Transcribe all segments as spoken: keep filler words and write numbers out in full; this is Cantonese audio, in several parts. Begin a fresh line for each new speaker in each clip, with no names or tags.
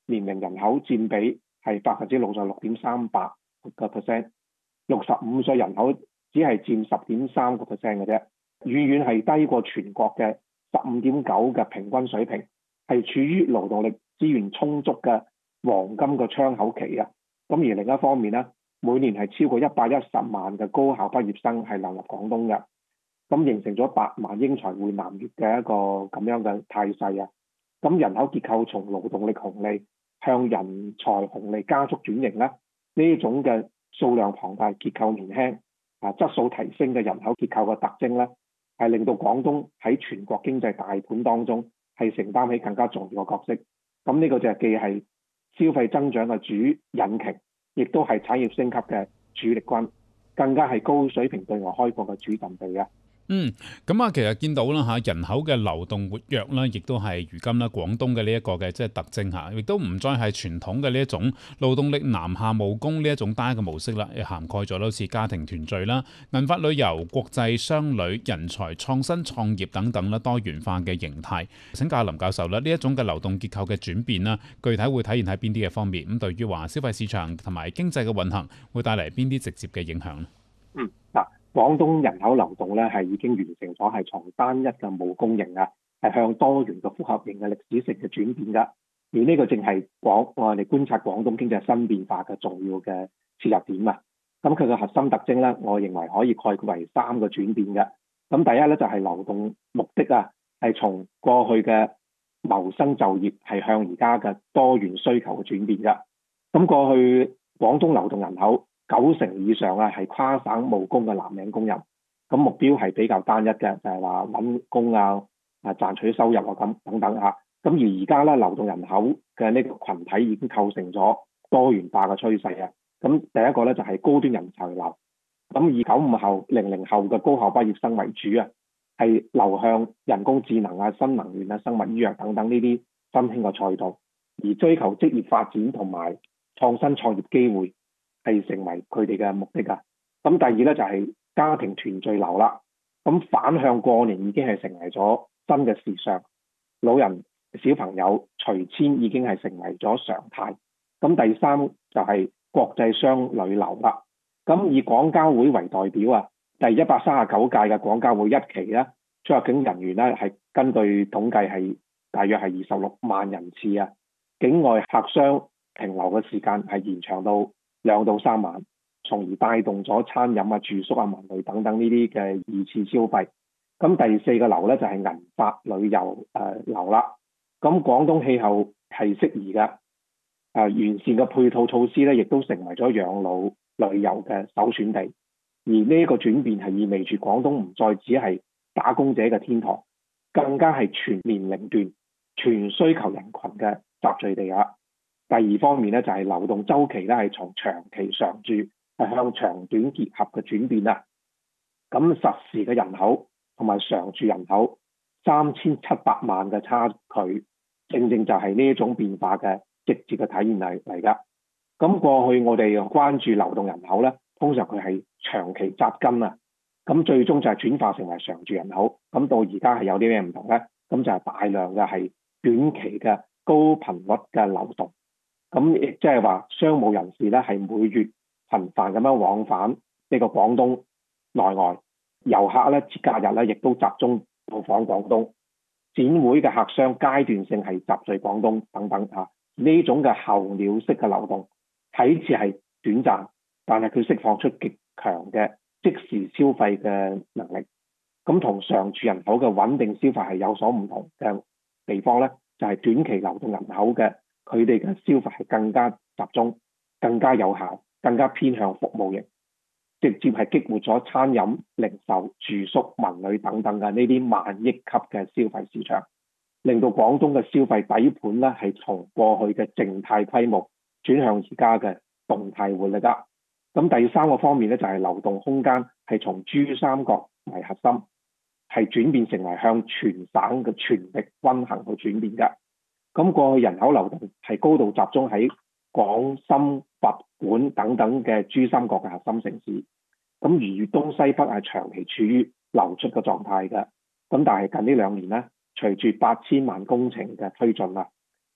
年齡人口佔比係百分之六十六點三八個 percent，六十五歲人口只係佔十點三個 percent 嘅啫，遠遠係低過全國嘅十五點九嘅平均水平，係處於勞動力資源充足嘅黃金個窗口期啊。咁而另一方面咧，每年係超過一百一十萬嘅高校畢業生係流入廣東嘅，咁形成咗百萬英才匯南粵嘅一個咁樣嘅態勢啊。咁人口結構從勞動力紅利向人才紅利加速轉型咧，呢種嘅數量龐大、結構年輕、啊質素提升嘅人口結構嘅特徵咧，係令到廣東喺全國經濟大盤當中係承擔起更加重要嘅角色。咁呢個就係既係消費增長嘅主引擎，亦都係產業升級嘅主力軍，更加係高水平對外開放嘅主陣地嘅。
嗯，咁啊，其實見到啦嚇，人口嘅流動活躍啦，亦都係如今啦廣東嘅呢一個嘅即係特徵嚇，亦都唔再係傳統嘅呢一種勞動力南下務工呢一種單一嘅模式啦，涵蓋咗好似家庭團聚啦、銀髮旅遊、國際商旅、人才創新創業等等啦，多元化嘅形態。請教林教授啦，呢一種嘅流動結構嘅轉變啦，具體會體現喺邊啲嘅方面？咁對於話消費市場同埋經濟嘅運行，會帶嚟邊啲直接嘅影響咧？
嗯，嗱。廣東人口流動咧係已經完成咗係從單一嘅務工型啊，係向多元嘅複合型嘅歷史性嘅轉變㗎。而呢個正係廣我哋觀察廣東經濟新變化嘅重要嘅切入點啊。咁佢嘅核心特徵咧，我認為可以概括為三個轉變嘅。咁第一咧就係流動目的啊，係從過去嘅謀生就業係向而家嘅多元需求嘅轉變㗎。咁過去廣東流動人口九成以上啊係跨省務工嘅藍領工人，咁目標係比較單一嘅，就係話揾工啊、啊賺取收入啊咁等等嚇。咁而而家咧流動人口嘅呢個群體已經構成咗多元化嘅趨勢啊。咁第一個咧就係高端人才流，咁以九五後、零零後嘅高校畢業生為主啊，係流向人工智能啊、新能源啊、生物醫藥等等呢啲新興嘅賽道，而追求職業發展同埋創新創業機會，係成為佢哋嘅目的啊！咁第二咧就係家庭團聚流啦，咁反向過年已經係成為咗新嘅時尚，老人小朋友隨遷已經係成為咗常態。咁第三就係國際商旅流啦，咁以廣交會為代表啊，第一百三十九屆嘅廣交會一期咧，出入境人員咧係根據統計係大約係二十六萬人次啊，境外客商停留嘅時間係延長到兩到三晚，從而帶動咗餐飲啊、住宿啊、文旅等等呢啲嘅二次消費。咁第四個流咧就係銀髮旅遊誒流啦。咁廣東氣候係適宜嘅，誒、呃、完善嘅配套措施咧，亦都成為咗養老旅遊嘅首選地。而呢個轉變係意味住廣東唔再只係打工者嘅天堂，更加係全年齡段、全需求人群嘅集聚地啊！第二方面咧就係流動周期咧係從長期常住係向長短結合嘅轉變啦。咁實時嘅人口同埋常住人口三千七百萬嘅差距，正正就係呢一種變化嘅直接嘅體現嚟嚟㗎。咁過去我哋關注流動人口咧，通常佢係長期扎根啊，咁最終就係轉化成為常住人口。咁到而家係有啲咩唔同咧？咁就係大量嘅係短期嘅高頻率嘅流動。咁亦即係話商務人士咧係每月頻繁咁樣往返呢個廣東內外，遊客咧節假日咧亦都集中到訪廣東，展會嘅客商階段性係集聚廣東等等嚇。呢種嘅候鳥式嘅流動睇似係短暫，但係佢釋放出極強嘅即時消費嘅能力。咁同常住人口嘅穩定消費係有所唔同嘅地方咧，就係短期流動人口嘅佢哋嘅消費係更加集中、更加有效、更加偏向服務型，直接係激活咗餐飲、零售、住宿、文旅等等嘅呢啲萬億級嘅消費市場，令到廣東嘅消費底盤咧係從過去嘅靜態規模轉向而家嘅動態活力啦。咁第三個方面咧就係流動空間係從珠三角為核心，係轉變成為向全省嘅全力均衡去轉變嘅。咁過去人口流動係高度集中喺廣深佛莞等等嘅珠三角嘅核心城市，咁而粵東西北係長期處於流出嘅狀態嘅。咁但係近呢兩年咧，隨住八千萬工程嘅推進啦，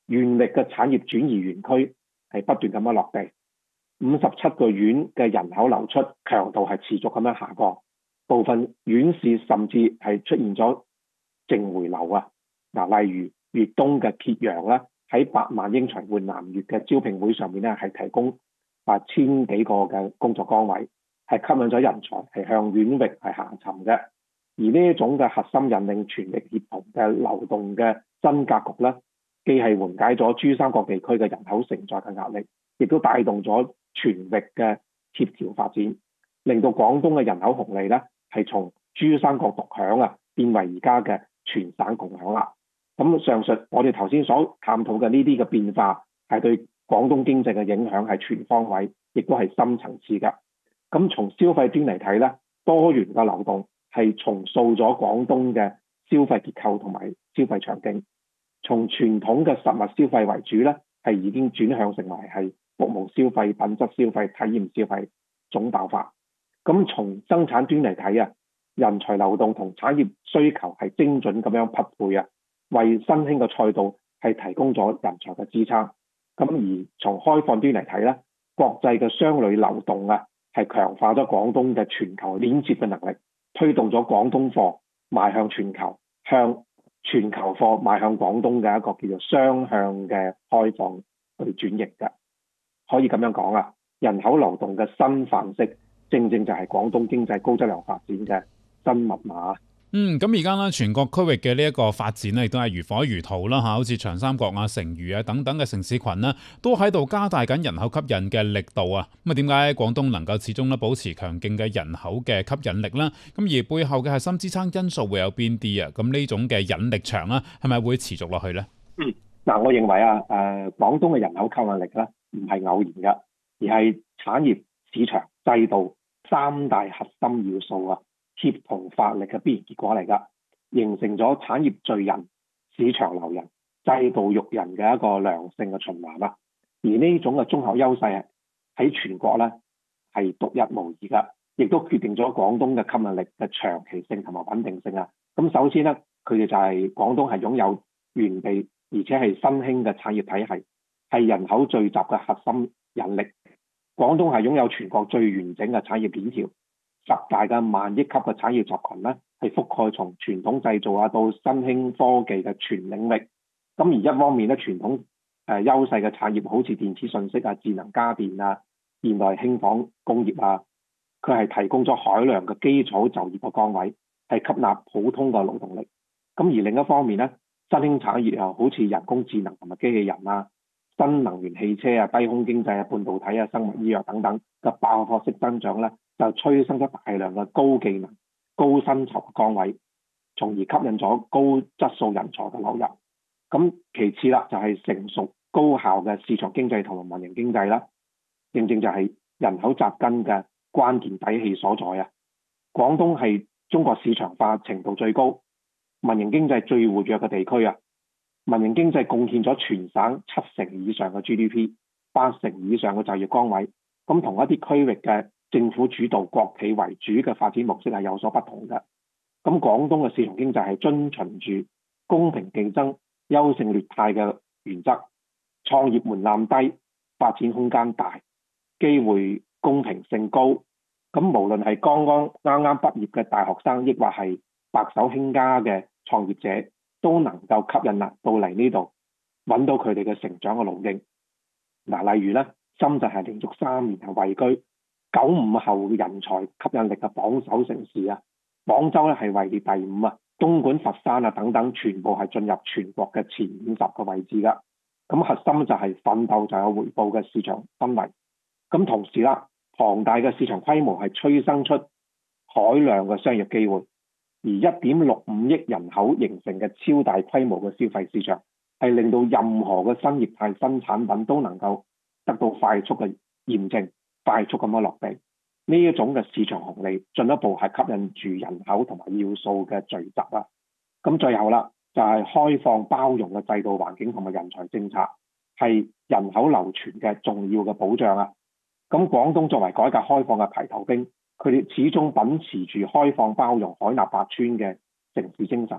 原力嘅產業轉移園區係不斷咁樣落地，五十七個縣嘅人口流出強度係持續咁樣下降，部分縣市甚至係出現咗淨回流啊！嗱，例如粵東嘅揭陽啦，喺百萬英才換南粵嘅招聘會上面咧，係提供八千幾個嘅工作崗位，係吸引咗人才係向縣域係下沉嘅。而呢一種嘅核心引領全力協同嘅流動嘅新格局咧，既係緩解咗珠三角地區嘅人口承載嘅壓力，亦都帶動咗全域嘅協調發展，令到廣東嘅人口紅利咧係從珠三角獨享啊，變為而家嘅全省共享啦。咁上述我哋頭先所探討嘅呢啲嘅變化，係對廣東經濟嘅影響係全方位，亦都係深層次嘅。咁從消費端嚟睇咧，多元嘅流動係重塑咗廣東嘅消費結構同埋消費場景，從傳統嘅實物消費為主咧，係已經轉向成為係服務消費、品質消費、體驗消費總爆發。咁從生產端嚟睇啊，人才流動同產業需求係精準咁樣匹配啊，為新興嘅賽道係提供咗人才嘅支撐。咁而從開放端嚟睇咧，國際嘅商旅流動啊，係強化咗廣東嘅全球鏈接嘅能力，推動咗廣東貨邁向全球，向全球貨邁向廣東嘅一個叫做雙向嘅開放去轉型嘅。可以咁樣講啊，人口流動嘅新範式，正正就係廣東經濟高質量發展嘅新密碼。
嗯，咁而家咧，全國區域嘅呢一個發展咧，亦都係如火如荼啦嚇，好似長三角啊、成渝啊等等嘅城市群呢，都喺度加大緊人口吸引嘅力度啊。咁啊，點解廣東能夠始終咧保持強勁嘅人口嘅吸引力啦？咁而背後嘅核心支撐因素會有邊啲啊？咁呢種嘅引力場啦，係咪會持續落去呢？
嗯，嗱，我認為啊，誒、呃，廣東嘅人口吸引力咧，唔係偶然嘅，而係產業、市場、制度三大核心要素啊，協同發力嘅必然結果嚟㗎，形成咗產業聚人、市場留人、制度育人嘅一個良性嘅循環啦。而呢種嘅綜合優勢喺全國咧係獨一無二㗎，亦都決定咗廣東嘅吸引力嘅長期性同埋穩定性啊。咁首先咧，佢哋就係廣東係擁有原地而且係新興嘅產業體系，係人口聚集嘅核心引力。廣東係擁有全國最完整嘅產業鏈條。十大嘅萬億級嘅產業集群咧，係覆蓋從傳統製造啊到新興科技嘅全領域。咁而一方面咧，傳統誒、呃、優勢嘅產業，好似電子信息啊、智能家電啊、現代輕紡工業啊，佢係提供咗海量嘅基礎就業嘅崗位，係吸納普通嘅勞動力。咁而另一方面咧，新興產業又好似人工智能同埋機器人啊、新能源汽車啊、低空經濟啊、半導體啊、生物醫藥等等嘅爆發式增長咧，就催生咗大量嘅高技能、高薪酬嘅崗位，從而吸引咗高質素人才嘅流入。咁其次啦，就係成熟高效嘅市場經濟同埋民營經濟啦，正正就係人口扎根嘅關鍵底氣所在啊！廣東係中國市場化程度最高、民營經濟最活躍嘅地區啊！民營經濟貢獻咗全省七成以上嘅 G D P， 八成以上嘅就業崗位。咁同一啲區域嘅政府主導、國企為主嘅發展模式係有所不同嘅。咁廣東嘅市場經濟係遵循住公平競爭、優勝劣汰嘅原則，創業門檻低，發展空間大，機會公平性高。咁無論係剛剛啱啱畢業嘅大學生，亦或係白手興家嘅創業者，都能夠吸引啦到嚟呢度，揾到佢哋嘅成長嘅路徑。嗱，例如咧，深圳係連續三年係位居九五後人才吸引力嘅榜首城市啊，廣州咧係位列第五啊，東莞、佛山啊等等，全部係進入全國嘅前五十個位置噶。咁核心就係奮鬥就有回報嘅市場氛圍。咁同時啦，龐大嘅市場規模係催生出海量嘅商業機會，而一點六五億人口形成嘅超大規模嘅消費市場，係令到任何嘅新業態、新產品都能夠得到快速嘅驗證，快速咁樣落地。呢一種嘅市場紅利，進一步係吸引住人口同埋要素嘅聚集啦。咁最後啦，就係、是、開放包容嘅制度環境同埋人才政策，係人口流傳嘅重要嘅保障啊。咁廣東作為改革開放嘅排頭兵，佢哋始終秉持住開放包容、海納百川嘅城市精神，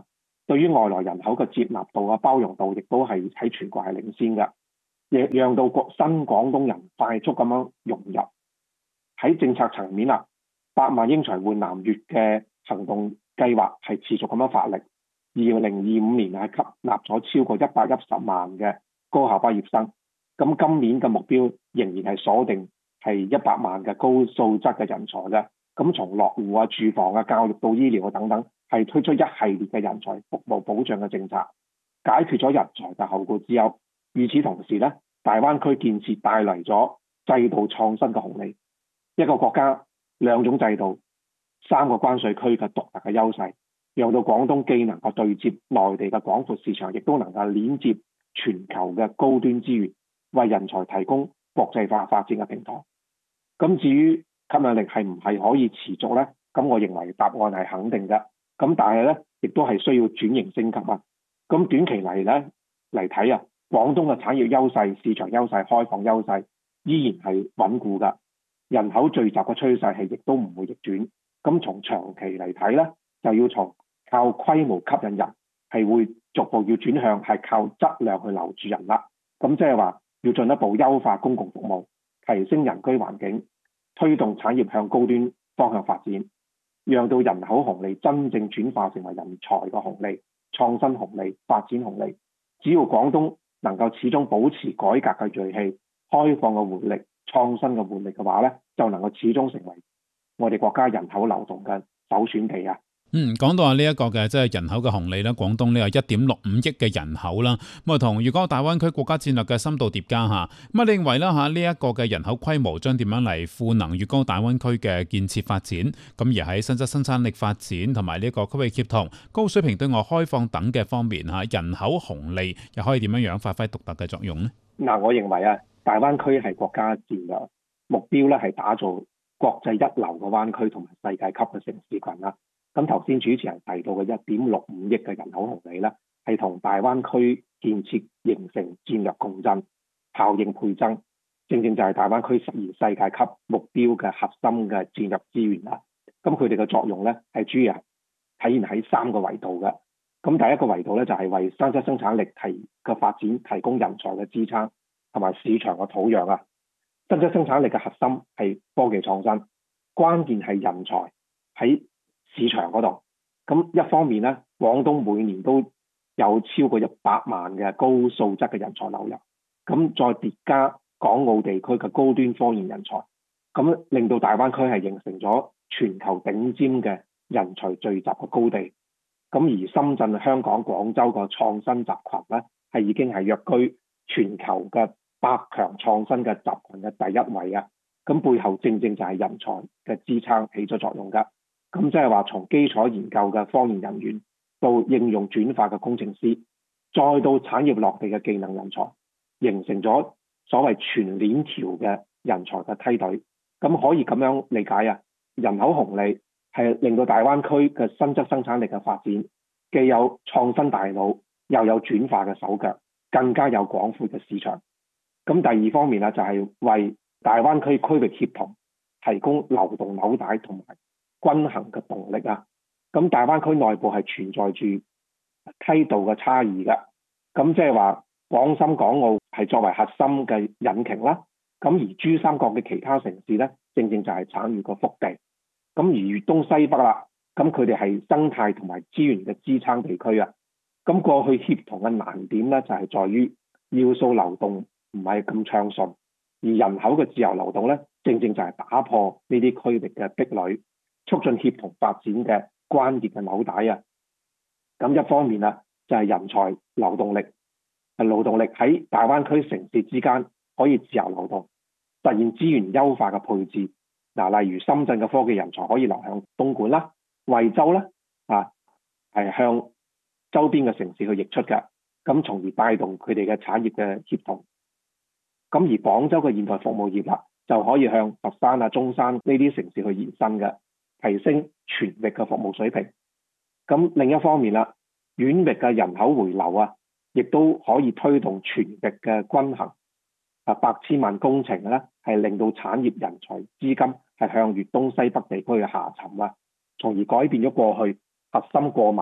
對於外來人口嘅接納度啊、包容度，亦都係喺全國係領先嘅，亦讓到國新廣東人快速咁樣融入。喺政策層面啦，百萬英才換南粵嘅行動計劃係持續咁樣發力，二零二五年係吸納咗超過一百一十萬嘅高校畢業生。咁今年嘅目標仍然係鎖定係一百萬嘅高素質嘅人才嘅。咁從落戶啊、住房啊、教育到醫療啊等等，係推出一系列嘅人才服務保障嘅政策，解決咗人才嘅後顧之憂。與此同時咧，大灣區建設帶嚟咗制度創新嘅紅利。一個國家兩種制度、三個關稅區嘅獨特嘅優勢，讓到廣東既能夠對接內地嘅廣闊市場，亦都能夠連接全球嘅高端資源，為人才提供國際化發展嘅平台。咁至於吸引力係唔係可以持續呢？咁我認為答案係肯定嘅。咁但係呢，亦都係需要轉型升級啊。咁短期嚟呢嚟睇啊，廣東嘅產業優勢、市場優勢、開放優勢依然係穩固㗎。人口聚集嘅趨勢係亦都唔會逆轉。咁從長期嚟睇呢，就要從靠規模吸引人，係會逐步要轉向係靠質量去留住人啦。咁即係話要進一步優化公共服務，提升人居環境，推動產業向高端方向發展，讓到人口紅利真正轉化成為人才嘅紅利、創新紅利、發展紅利。只要廣東能夠始終保持改革嘅銳氣、開放嘅活力、創新嘅活力嘅話咧，就能夠始終成為我哋國家人口流動嘅首選地啊！
嗯，講到啊呢一個嘅即係人口嘅紅利咧，廣東呢有一點六五億嘅人口啦，咁啊同粵港澳大灣區國家戰略嘅深度疊加嚇，咁啊你認為啦嚇呢一個嘅人口規模將點樣嚟賦能粵港澳大灣區嘅建設發展？咁而喺新質生產力發展同埋呢一個區域協同、高水平對外開放等嘅方面嚇，人口紅利又可以點樣樣發揮獨特嘅作用呢？
嗱，我認為啊，大灣區係國家戰略目標咧，係打造國際一流嘅灣區同埋世界級嘅城市群啦。咁頭先主持人提到嘅一點六五億嘅人口紅利咧，係同大灣區建設形成戰略共振、效應倍增，正正就係大灣區實現世界級目標嘅核心嘅戰略資源啦。咁佢哋嘅作用咧係主要體現喺三個維度嘅。咁第一個維度咧就係為新質生產力提嘅發展提供人才嘅支撐同埋市場嘅土壤啊。新質生產力嘅核心係科技創新，關鍵係人才喺市場嗰度。咁一方面咧，廣東每年都有超過一百萬嘅高素質嘅人才流入，咁再疊加港澳地區嘅高端科研人才，咁令到大灣區係形成咗全球頂尖嘅人才聚集嘅高地。咁而深圳、香港、廣州個創新集群咧，係已經係躍居全球嘅百強創新嘅集群嘅第一位啊！咁背後正正就係人才嘅支撐起咗作用㗎。咁即係話從基礎研究嘅科研人員，到應用轉化嘅工程師，再到產業落地嘅技能人才，形成咗所謂全鏈條嘅人才嘅梯隊。咁可以咁樣理解啊，人口紅利係令到大灣區嘅新質生產力嘅發展，既有創新大腦，又有轉化嘅手腳，更加有廣闊嘅市場。咁第二方面啊，就係為大灣區區域協同提供流動紐帶同埋均衡嘅動力啊。咁大灣區內部係存在住梯度嘅差異㗎。咁即係話廣深港澳係作為核心嘅引擎啦。咁而珠三角嘅其他城市咧，正正就係產業個腹地。咁而粵東西北啦，咁佢哋係生態同埋資源嘅支撐地區啊。咁過去協同嘅難點咧，就係在於要素流動唔係咁暢順，而人口嘅自由流動咧，正正就係打破呢啲區域嘅壁壘，促進協同發展嘅關鍵嘅紐帶啊。咁一方面啊，就係人才流動力，係勞動力喺大灣區城市之間可以自由流動，實現資源優化嘅配置。嗱，例如深圳嘅科技人才可以流向東莞啦、惠州啦，啊，係向周邊嘅城市去溢出嘅，咁從而帶動佢哋嘅產業嘅協同。咁而廣州嘅現代服務業啦，就可以向佛山啊、中山呢啲城市去延伸嘅，提升全域嘅服務水平。咁另一方面啦，遠域嘅人口回流啊，亦都可以推動全域嘅均衡。啊，百千萬工程咧，係令到產業人才資金係向粵東西北地區嘅下沉啊，從而改變咗過去核心過密、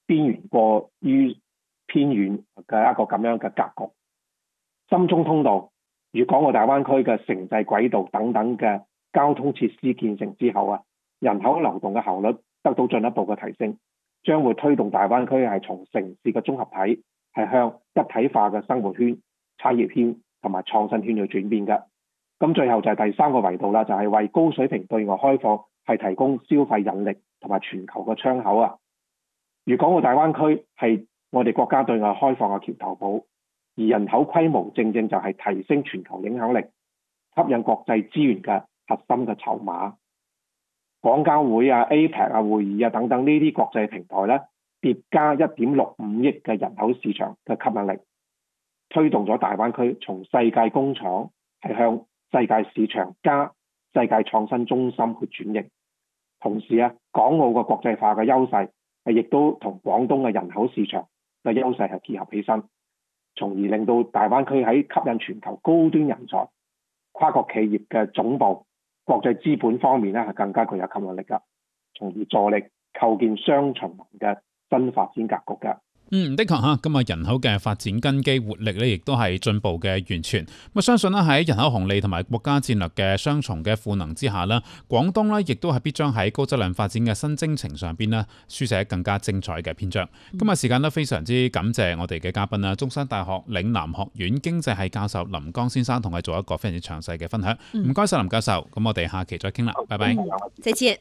邊緣過於偏遠嘅一個咁樣嘅格局。深中通道、粵港澳大灣區嘅城際軌道等等嘅交通設施建成之後啊，人口流動嘅效率得到進一步嘅提升，將會推動大灣區係從城市嘅綜合體係向一體化嘅生活圈、產業圈同埋創新圈去轉變嘅。咁最後就係第三個維度啦，就係、是、為高水平對外開放係提供消費引力同埋全球嘅窗口啊。粵港澳大灣區係我哋國家對外開放嘅橋頭堡，而人口規模正正就係提升全球影響力、吸引國際資源嘅核心嘅籌碼。廣交會啊、A P E C 啊、會議啊等等呢啲國際平台咧，疊加一點六五億嘅人口市場嘅吸引力，推動咗大灣區從世界工廠係向世界市場加世界創新中心去轉型。同時啊，港澳嘅國際化嘅優勢係亦都同廣東嘅人口市場嘅優勢係結合起身，從而令到大灣區喺吸引全球高端人才、跨國企業嘅總部、國際資本方面咧係更加具有吸引力㗎，從而助力構建雙循環嘅新發展格局㗎。
嗯，的確嚇，今日人口嘅發展根基活力咧，亦都係進步嘅源泉。咁相信咧喺人口紅利同埋國家戰略嘅雙重嘅賦能之下咧，廣東咧亦都係必將喺高質量發展嘅新征程上邊咧，書寫更加精彩嘅篇章。今日時間都非常之感謝我哋嘅嘉賓啦，中山大學嶺南學院經濟系教授林江先生同我哋做一個非常之詳細嘅分享。唔該晒林教授，咁我哋下期再傾啦，拜拜。
再見。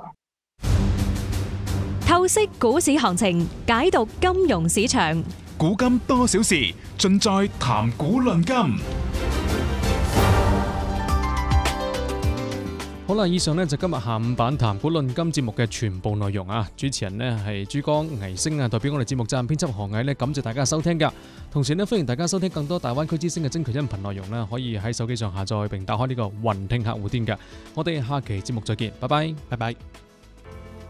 透析股市行情，解讀金融市場，
古今多少事，盡在談股論金。
好啦，以上呢就今日下午版談股論金節目嘅全部內容啊！主持人呢係珠江倪星啊，代表我哋節目責任編輯何毅呢，感謝大家收聽噶。同時呢，歡迎大家收聽更多大灣區之聲嘅精彩音頻內容呢，可以喺手機上下載並打開呢個雲聽客戶端噶。我哋下期節目再見，拜拜，
拜拜。